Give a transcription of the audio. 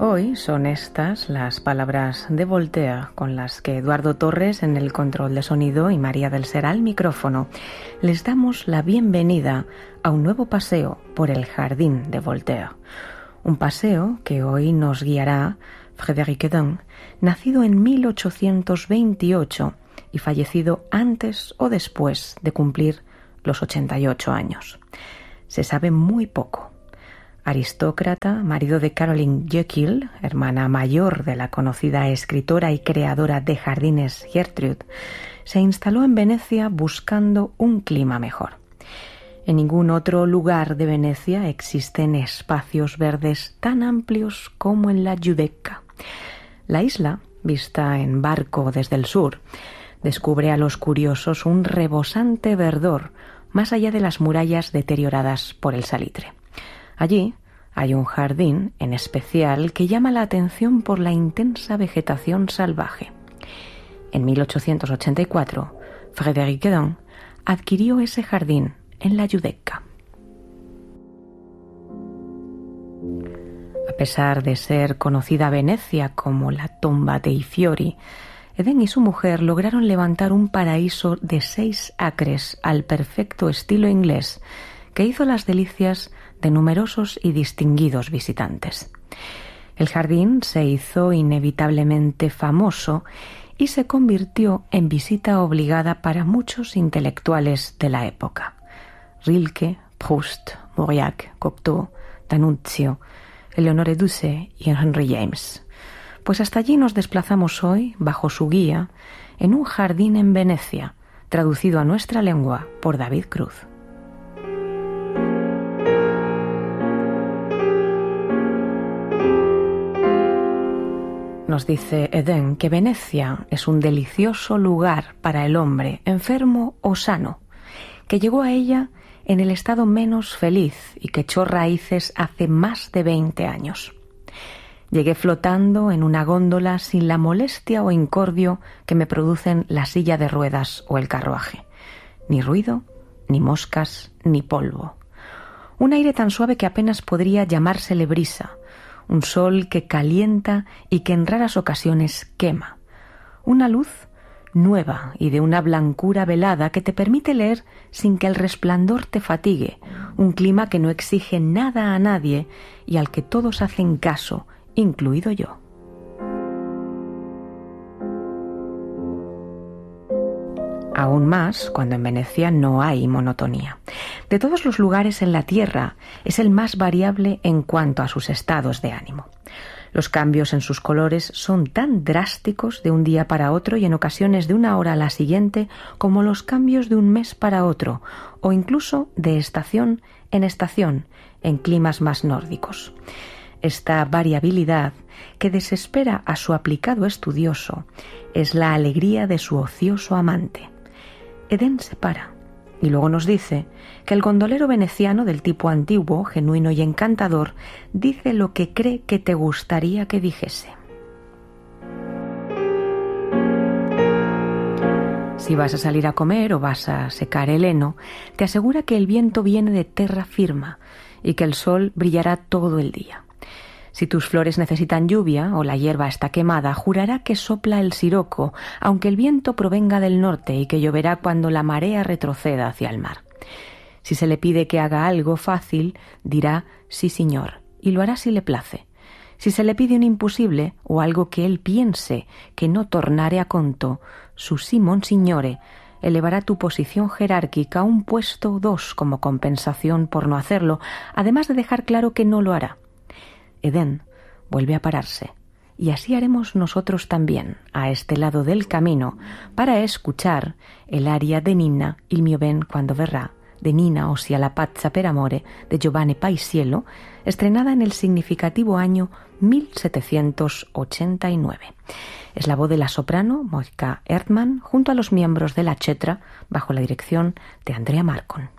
Hoy son estas las palabras de Voltaire con las que Eduardo Torres en el control de sonido y María del Ser al micrófono les damos la bienvenida a un nuevo paseo por el jardín de Voltaire. Un paseo que hoy nos guiará Frédéric Edén, nacido en 1828 y fallecido antes o después de cumplir los 88 años. Se sabe muy poco. Aristócrata, marido de Caroline Jekyll, hermana mayor de la conocida escritora y creadora de jardines Gertrude, se instaló en Venecia buscando un clima mejor. En ningún otro lugar de Venecia existen espacios verdes tan amplios como en la Giudecca. La isla, vista en barco desde el sur, descubre a los curiosos un rebosante verdor más allá de las murallas deterioradas por el salitre. Allí hay un jardín en especial que llama la atención por la intensa vegetación salvaje. En 1884, Frédéric Edén adquirió ese jardín en la Giudecca. A pesar de ser conocida Venecia como la Tomba dei Fiori, Edén y su mujer lograron levantar un paraíso de 6 acres al perfecto estilo inglés que hizo las delicias de numerosos y distinguidos visitantes. El jardín se hizo inevitablemente famoso y se convirtió en visita obligada para muchos intelectuales de la época. Rilke, Proust, Mauriac, Cocteau, D'Annunzio, Eleonore Duse y Henry James. Pues hasta allí nos desplazamos hoy, bajo su guía, en un jardín en Venecia, traducido a nuestra lengua por David Cruz. Nos dice Edén que Venecia es un delicioso lugar para el hombre, enfermo o sano, que llegó a ella en el estado menos feliz y que echó raíces hace más de 20 años. Llegué flotando en una góndola sin la molestia o incordio que me producen la silla de ruedas o el carruaje. Ni ruido, ni moscas, ni polvo. Un aire tan suave que apenas podría llamársele brisa. Un sol que calienta y que en raras ocasiones quema. Una luz nueva y de una blancura velada que te permite leer sin que el resplandor te fatigue. Un clima que no exige nada a nadie y al que todos hacen caso, incluido yo. Aún más cuando en Venecia no hay monotonía. De todos los lugares en la tierra, es el más variable en cuanto a sus estados de ánimo. Los cambios en sus colores son tan drásticos de un día para otro y en ocasiones de una hora a la siguiente como los cambios de un mes para otro o incluso de estación en climas más nórdicos. Esta variabilidad, que desespera a su aplicado estudioso, es la alegría de su ocioso amante. Edén se para y luego nos dice que el gondolero veneciano del tipo antiguo, genuino y encantador, dice lo que cree que te gustaría que dijese. Si vas a salir a comer o vas a secar el heno, te asegura que el viento viene de terra firma y que el sol brillará todo el día. Si tus flores necesitan lluvia o la hierba está quemada, jurará que sopla el siroco, aunque el viento provenga del norte y que lloverá cuando la marea retroceda hacia el mar. Si se le pide que haga algo fácil, dirá sí señor, y lo hará si le place. Si se le pide un imposible o algo que él piense que no tornare a conto, su sí monsignore elevará tu posición jerárquica a un puesto o 2 como compensación por no hacerlo, además de dejar claro que no lo hará. Edén vuelve a pararse, y así haremos nosotros también, a este lado del camino, para escuchar el aria de Nina il mio ben quando verrà, de Nina, ossia la pazza per amore, de Giovanni Paisiello, estrenada en el significativo año 1789. Es la voz de la soprano Monika Erdmann junto a los miembros de la Cetra, bajo la dirección de Andrea Marcon.